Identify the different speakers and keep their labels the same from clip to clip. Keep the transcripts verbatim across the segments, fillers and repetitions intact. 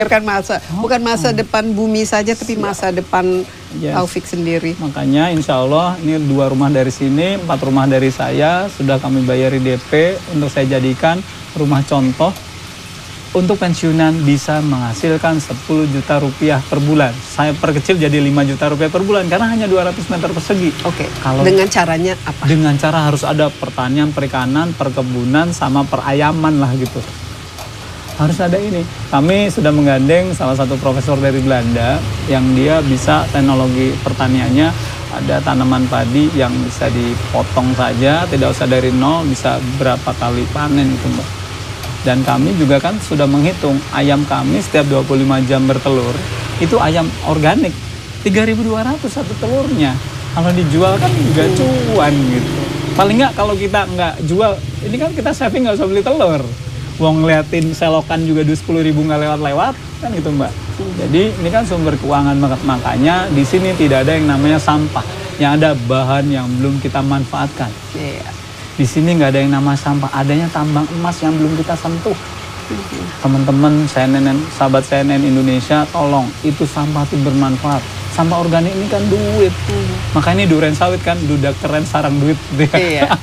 Speaker 1: Kan masa,
Speaker 2: oh,
Speaker 1: bukan masa
Speaker 2: oh.
Speaker 1: depan bumi saja, tapi
Speaker 2: Siap.
Speaker 1: masa depan yes. Taufik sendiri.
Speaker 2: Makanya insya Allah ini dua rumah dari sini, empat rumah dari saya, sudah kami bayari D P untuk saya jadikan rumah contoh. Untuk pensiunan bisa menghasilkan sepuluh juta rupiah per bulan. Saya perkecil jadi lima juta rupiah per bulan karena hanya dua ratus meter persegi.
Speaker 1: Oke, kalau dengan caranya apa? Dengan
Speaker 2: cara harus ada pertanian, perikanan, perkebunan, sama perayaman lah gitu. Harus ada ini. Kami sudah menggandeng salah satu profesor dari Belanda yang dia bisa teknologi pertaniannya, ada tanaman padi yang bisa dipotong saja, tidak usah dari nol, bisa berapa kali panen itu Mbak. Dan kami juga kan sudah menghitung ayam kami setiap dua puluh lima jam bertelur, itu ayam organik, tiga ribu dua ratus satu telurnya. Kalau dijual kan juga cuan gitu. Paling nggak kalau kita nggak jual, ini kan kita saving nggak usah beli telur. Wong ngeliatin selokan juga dua sepuluh ribu nggak lewat-lewat kan gitu Mbak. Jadi ini kan sumber keuangan, makanya di sini tidak ada yang namanya sampah. Yang ada bahan yang belum kita manfaatkan.
Speaker 1: Yeah.
Speaker 2: Di sini nggak ada yang nama sampah, adanya tambang emas yang belum kita sentuh. Teman-teman C N N, sahabat C N N Indonesia, tolong itu sampah itu bermanfaat. Sampah organik ini kan duit. Hmm. Makanya ini duren sawit kan, dudak keren sarang duit.
Speaker 1: Iya.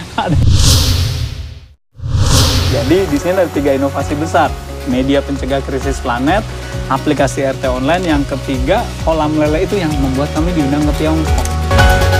Speaker 2: Jadi di sini ada tiga inovasi besar. Media pencegah krisis planet, aplikasi R T online, yang ketiga kolam lele itu yang membuat kami diundang ke Tiongkok.